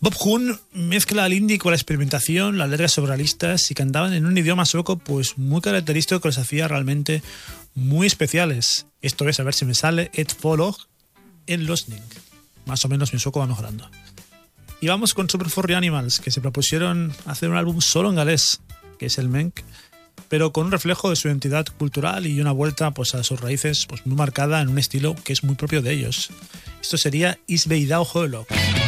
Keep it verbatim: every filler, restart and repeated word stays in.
Bob Hoon mezcla el indie con la experimentación, las letras surrealistas y cantaban en un idioma sueco pues muy característico que los hacía realmente muy especiales. Esto es, a ver si me sale, Et Folog en Losning. Más o menos mi sueco va mejorando. Y vamos con Super Furry Animals, que se propusieron hacer un álbum solo en galés, que es el Menk, pero con un reflejo de su identidad cultural y una vuelta pues, a sus raíces pues, muy marcada en un estilo que es muy propio de ellos. Esto sería Isbeidao Hoelok.